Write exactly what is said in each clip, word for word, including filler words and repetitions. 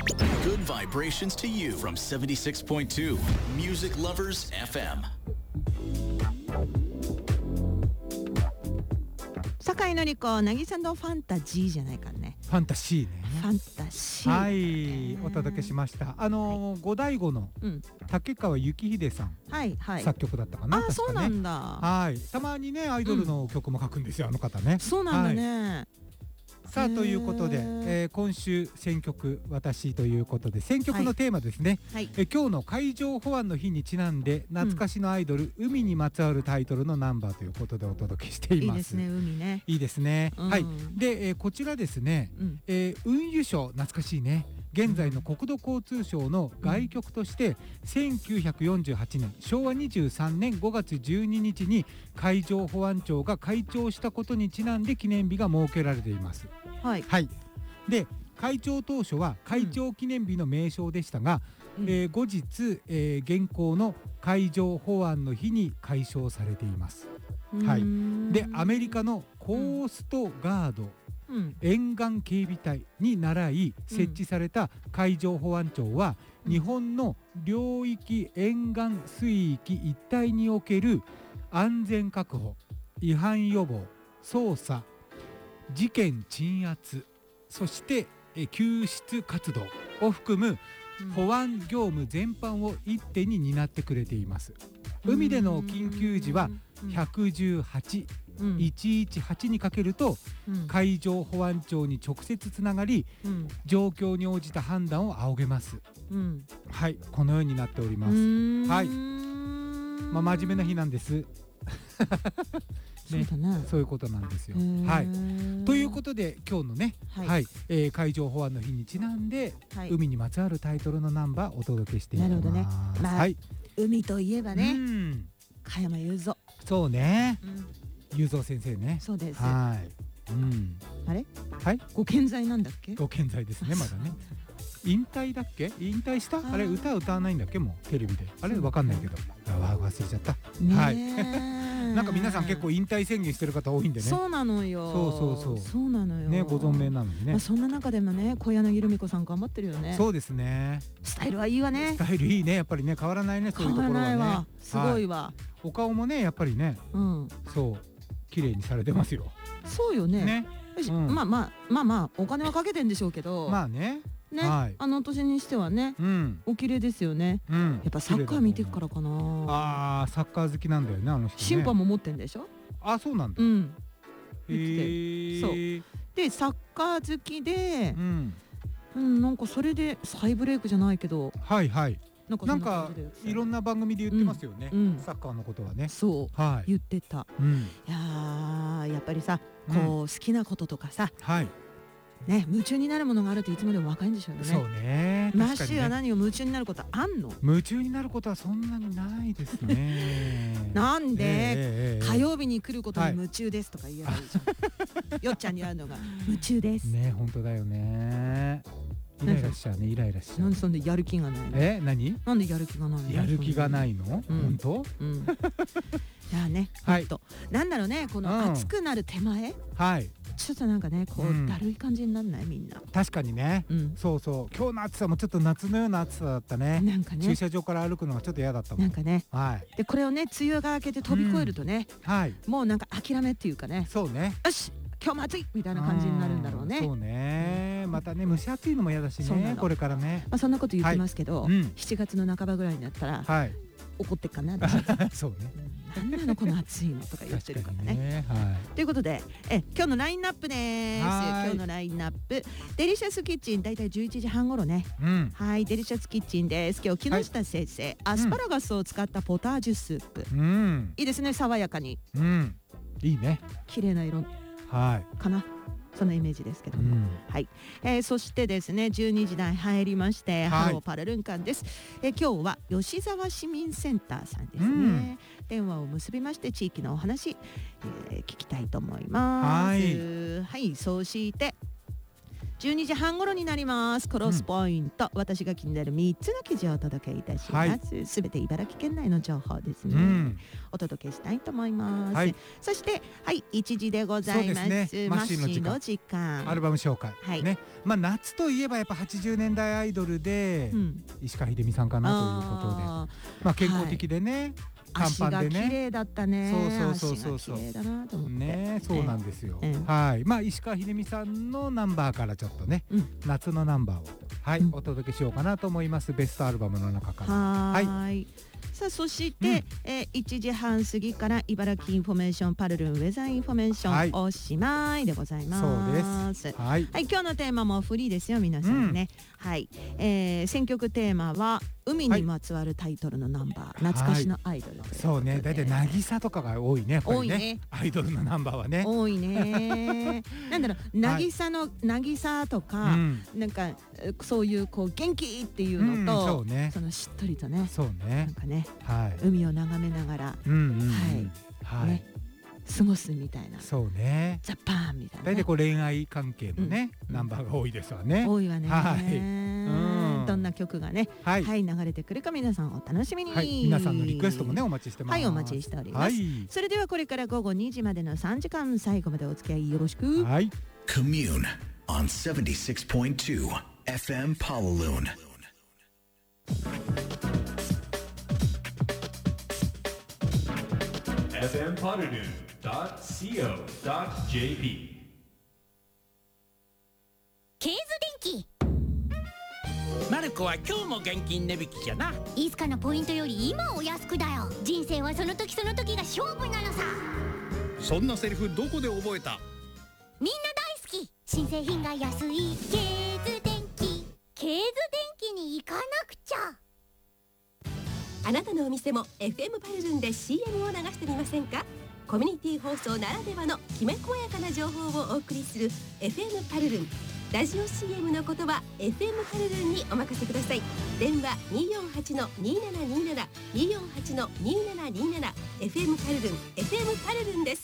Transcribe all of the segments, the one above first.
Good vibrations to you from seventy-six point two Music Lovers エフエム。 酒井紀子、渚のファンタジーじゃないからね。 ファンタジーね。 ファンタジー、 はい、お届けしました。あのー、五醍醐の竹川幸秀さん、 はいはい、 作曲だったかな。 あ、そうなんだ。 はい、たまにねアイドルの曲も書くんですよ、うん、あの方ね。 そうなんだね。はい、 さあということで、えー、今週選曲私ということで選曲のテーマですね、はいはい、え今日の海上保安の日にちなんで懐かしのアイドル、うん、海にまつわるタイトルのナンバーということでお届けしています。 いいですね、海ね。 いいですね、うん、はい。で、えー、こちらですね、うん、えー、運輸省、懐かしいね。現在の国土交通省の外局としてせんきゅうひゃくよんじゅうはちねんしょうわにじゅうさんねんごがつじゅうににちに海上保安庁が開庁したことにちなんで記念日が設けられています。はい、はい、で開庁当初は開庁記念日の名称でしたが、うん、えー、後日、えー、現行の海上保安の日に改称されています。はい、でアメリカのコーストガード、うん、沿岸警備隊に倣い設置された海上保安庁は、うん、日本の領域沿岸水域一帯における安全確保、違反予防、捜査、事件鎮圧、そして救出活動を含む保安業務全般を一手に担ってくれています。海での緊急時はいちいちはち、いちいちはちにかけると、うん、海上保安庁に直接つながり、うん、状況に応じた判断を仰げます、うん、はい、このようになっております。はい、まあ、真面目な日なんですね、そうだね、そういうことなんですよ。はい、ということで今日のね、はいはい、えー、海上保安の日にちなんで、はい、海にまつわるタイトルのナンバーお届けしていきます。なるほどね、まあ、はい、海といえばね、うん、加山雄三。そうね、うん、雄三先生ね。そうです。はい、うん、あれ、はい、ご健在なんだっけ。ご健在ですね、まだね。引退だっけ、引退した、あれ歌歌わないんだっけ、もうテレビで。あれわかんないけど、あ、忘れちゃった。はい。なんか皆さん結構引退宣言してる方多いんでね。そうなのよ。そうそうそう。そうなのよ。ね、ご存命なのにね。まあそんな中でもね、小柳ルミ子さん頑張ってるよね。そうですね。スタイルはいいわね。スタイルいいね、やっぱりね、変わらないね、そういうところはね。変わらないわ。すごいわ。お顔もね、やっぱりね、うん、そう綺麗にされてますよ。そうよね。ね、まあまあまあまあお金はかけてんでしょうけど。まあね。ね、はい、あの年にしてはね、うん、お綺麗ですよね、うん、やっぱサッカー見てるからかな。あー、サッカー好きなんだよね、あの人ね。審判も持ってんでしょ。あ、そうなんだ。うん、へー。そうでサッカー好きで、うんうん、なんかそれで再ブレイクじゃないけど、はいはい、なんかなんかいろんな番組で言ってますよね、うんうん、サッカーのことはね。そう、はい、言ってた、うん、いややっぱりさ、こう、うん、好きなこととかさ、はいね、夢中になるものがあるっていつまでも若いんでしょうね。そうね。マッシーは何を夢中になることあんの？夢中になることはそんなにないですね。なんで、えーえー、火曜日に来ることに夢中ですとか言えばいいじゃん。よっちゃんにあるのが夢中です。ね、本当だよね。イライラしちゃうね、イライラしちゃう。なんでそんでやる気がないの？え、何？なんでやる気がないの？やる気がないの？本当？うん。いやね、はい。なんだろうね、この熱くなる手前。はい。ちょっとなんかね、こう、うん、だるい感じになんないみんな。確かにね、うん、そうそう、今日の暑さもちょっと夏のような暑さだったね。なんかね、駐車場から歩くのがちょっと嫌だったもん。なんかね、はい、でこれをね、梅雨が明けて飛び越えるとね、うん、はい、もうなんか諦めっていうかね、そうね、よし今日も暑いみたいな感じになるんだろうね。そうね、うん、またね、蒸し暑いのも嫌だしね、これからね。まあそんなこと言ってますけど、はい、うん、しちがつの半ばぐらいになったら、はい、怒ってっかな。そうね、なんなのこの暑いのとか言ってるからね。ね、はい、ということで、え今日のラインナップです。今日のラインナップ、デリシャスキッチン、だいたいじゅういちじはん頃ね、うん、はい、デリシャスキッチンです。今日木下先生、はい、アスパラガスを使ったポタージュスープ、うん、いいですね、爽やかに、うん、いいね、綺麗な色、はい、かな、そのイメージですけども、うん、はい、えー、そしてですね、じゅうにじ台入りまして、はい、ハローパラルンカンです。えー、今日は吉沢市民センターさんですね、うん、電話を結びまして地域のお話、えー、聞きたいと思います。はい、はい、そしてじゅうにじはん頃になります。クロスポイント、うん、私が気になるみっつの記事をお届けいたします。すべ、はい、て茨城県内の情報ですね、うん、お届けしたいと思います、はい、そしてはいいちじでございます。そうですね、マッシーの時間、 アルバム紹介、はい、ね、まあ夏といえばやっぱはちじゅうねんだいアイドルで、うん、石川秀美さんかなということで、まあ健康的でね、はい、 足が綺麗だったね。 そうそうそうそう、 足が綺麗だなと思ってね、そうなんですよ、ええ、はい、まあ石川秀美さんのナンバーからちょっとね、うん、夏のナンバーをはい、うん、お届けしようかなと思います。ベストアルバムの中から。 はい、はい、さあそして、うん、えー、いちじはん過ぎから茨城インフォメーションパルルンウェザーインフォメーション、はい、おしまいでございます。そうです、はい、はい、今日のテーマもフリーですよ皆さんね、うん、はい、えー、選曲テーマは海にまつわるタイトルのナンバー、はい、懐かしのアイドル、はい、 そうね、だいたい渚とかが多いね、やっぱりね、多いね、アイドルのナンバーはね、 多いねなんだろう、渚の渚とか、うん、なんかそういうこう元気っていうのと、うん、そうね、そのしっとりとね、 そうね、 なんかね、 はい、 海を眺めながら、うんうんうん、はい、はい、ね、過ごすみたいな、 そうね、 ジャパンみたいな、ね、 大体こう恋愛関係のね、うん、ナンバーが多いですわね。 多いわね、 はい、 うん、どんな曲がね、はい、はい、流れてくるか皆さんお楽しみに、はい、 皆さんのリクエストもねお待ちしてます。 はい、お待ちしております、はい、それではこれから午後にじまでのさんじかん、最後までお付き合いよろしく。 はい、 Commune on セブンティシックスポイントツー エフエム Palaluan。 エフエム パルルン ドット シーオー ドット ジェーピーケーズ電気。 マルコは今日も現金値引きじゃな。 いつかのポイントより今お安くだよ。人生はその時その時が勝負なのさ。 そんなセリフどこで覚えた？ みんな大好き。新製品が安いケーズ電気。ケーズ電気に行かなくちゃ。 あなたのお店も エフエム パルルンで シーエム を流してみませんか？コミュニティ放送ならではのきめ細やかな情報をお送りする エフエム パルルン。ラジオ シーエム のことは エフエム パルルンにお任せください。電話 にーよんはちのにーななにーなな にーよんはちのにーななにーなな エフエム パルルン エフエム パルルンです。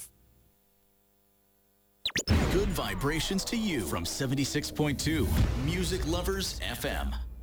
Good vibrations to you from セブンティシックスポイントツー Music Lovers エフエム